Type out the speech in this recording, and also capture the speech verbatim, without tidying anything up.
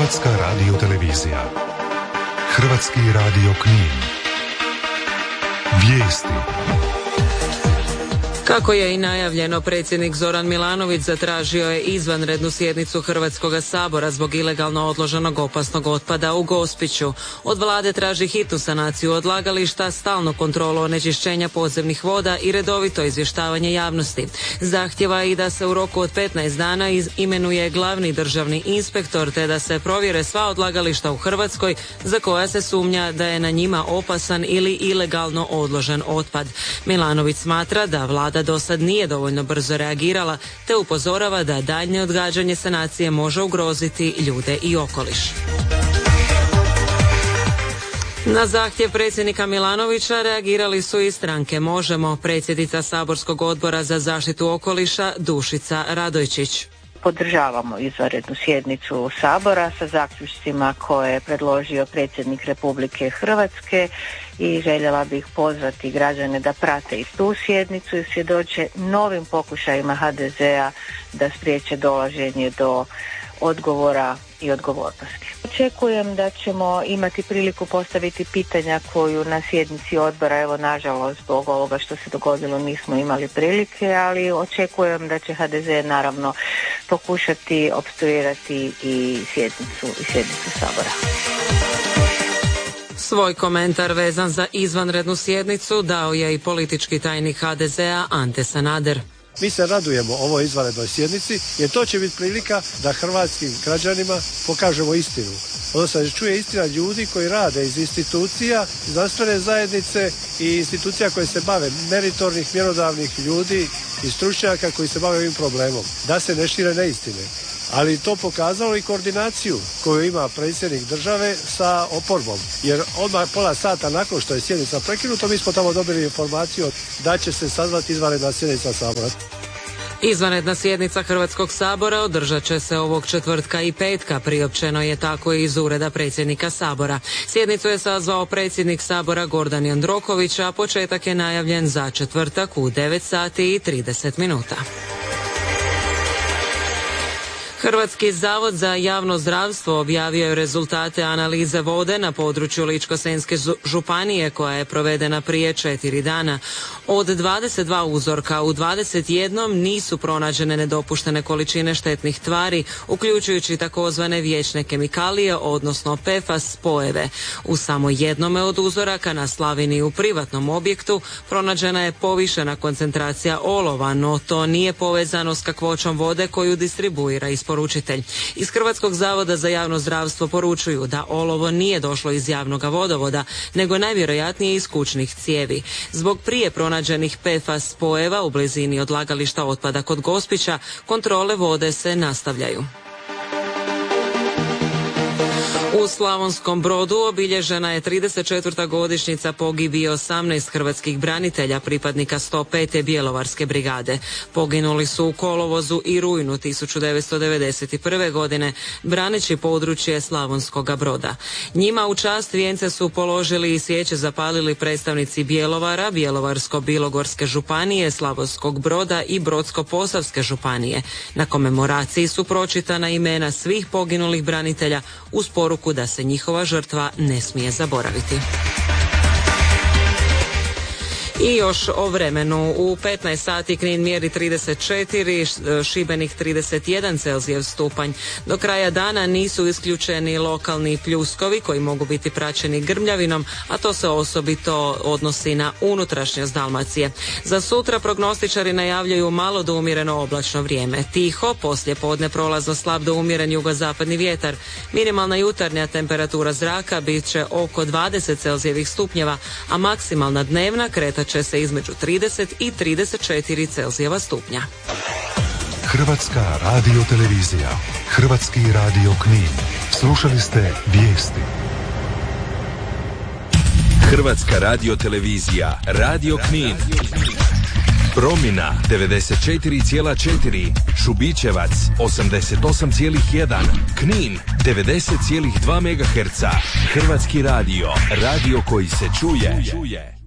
Hrvatska radiotelevizija. Hrvatski radio Knin. Vijesti. Kako je i najavljeno, predsjednik Zoran Milanović zatražio je izvanrednu sjednicu Hrvatskoga sabora zbog ilegalno odloženog opasnog otpada u Gospiću. Od vlade traži hitnu sanaciju odlagališta, stalnu kontrolu onečišćenja podzemnih voda i redovito izvještavanje javnosti. Zahtjeva i da se u roku od petnaest dana imenuje glavni državni inspektor te da se provjere sva odlagališta u Hrvatskoj za koja se sumnja da je na njima opasan ili ilegalno odložen otpad. Milanović smatra da vlada do sad nije dovoljno brzo reagirala te upozorava da daljnje odgađanje sanacije može ugroziti ljude i okoliš. Na zahtjev predsjednika Milanovića reagirali su i stranke Možemo. Predsjednica saborskog odbora za zaštitu okoliša Dušica Radojčić. Podržavamo izvanrednu sjednicu Sabora sa zaključcima koje je predložio predsjednik Republike Hrvatske i željela bih pozvati građane da prate i tu sjednicu i svjedoče novim pokušajima ha de zea da spriječe dolaženje do odgovora i odgovornosti. Očekujem da ćemo imati priliku postaviti pitanja koju na sjednici odbora, evo nažalost zbog ovoga što se dogodilo nismo imali prilike, ali očekujem da će ha de ze naravno pokušati opstruirati i sjednicu, i sjednicu Sabora. Svoj komentar vezan za izvanrednu sjednicu dao je i politički tajnik ha de zea Ante Sanader. Mi se radujemo ovoj izvanrednoj sjednici jer to će biti prilika da hrvatskim građanima pokažemo istinu. Odnosno da čuje istina ljudi koji rade iz institucija, znanstvene zajednice i institucija koje se bave meritornih, mjerodavnih ljudi i stručnjaka koji se bave ovim problemom. Da se ne šire neistine. Ali to pokazalo i koordinaciju koju ima predsjednik države sa oporbom. Jer odmah pola sata nakon što je sjednica prekinuta, mi smo tamo dobili informaciju da će se sazvati izvanredna sjednica Sabora. Izvanredna sjednica Hrvatskog sabora održat će se ovog četvrtka i petka, priopćeno je tako iz ureda predsjednika Sabora. Sjednicu je sazvao predsjednik Sabora Gordan Jandroković, a početak je najavljen za četvrtak u devet sati i trideset minuta. Hrvatski zavod za javno zdravstvo objavio je rezultate analize vode na području Ličko-senjske županije koja je provedena prije četiri dana. Od dvadeset dva uzorka u dvadeset jedan nisu pronađene nedopuštene količine štetnih tvari, uključujući takozvane vječne kemikalije, odnosno pe ef a es spojeve. U samo jednome od uzoraka na slavini u privatnom objektu pronađena je povišena koncentracija olova, no to nije povezano s kakvoćom vode koju distribuira isporučitelj. Iz Hrvatskog zavoda za javno zdravstvo poručuju da olovo nije došlo iz javnog vodovoda, nego najvjerojatnije iz kućnih cijevi. Zbog prije pronađenih pe ef a es spojeva u blizini odlagališta otpada kod Gospića, kontrole vode se nastavljaju. U Slavonskom Brodu obilježena je trideset četvrta godišnjica pogibije osamnaest hrvatskih branitelja, pripadnika sto pete Bjelovarske brigade. Poginuli su u kolovozu i rujnu tisuću devetsto devedeset prve. godine, braneći područje Slavonskoga Broda. Njima u čast vijence su položili i svijeće zapalili predstavnici Bjelovara, Bjelovarsko-bilogorske županije, Slavonskog Broda i Brodsko-posavske županije. Na komemoraciji su pročitana imena svih poginulih branitelja uz poruku da se njihova žrtva ne smije zaboraviti. I još o vremenu. U petnaest sati Knin mjeri trideset četiri, Šibenik trideset jedan Celzijev stupanj. Do kraja dana nisu isključeni lokalni pljuskovi koji mogu biti praćeni grmljavinom, a to se osobito odnosi na unutrašnjost Dalmacije. Za sutra prognostičari najavljuju malo do umjereno oblačno vrijeme. Tiho, poslije podne prolazno slab do umjeren jugozapadni vjetar. Minimalna jutarnja temperatura zraka bit će oko dvadeset Celzijevih stupnjeva, a maksimalna dnevna kretat će se između trideset i trideset četiri Celzijeva stupnja. Hrvatska radiotelevizija. Hrvatski radio Knin. Slušali ste vijesti. Hrvatska radiotelevizija. Radio Knin. Promjena devedeset četiri zarez četiri, Šubićevac osamdeset osam zarez jedan, Knin devedeset zarez dva megaherca. Hrvatski radio. Radio koji se čuje.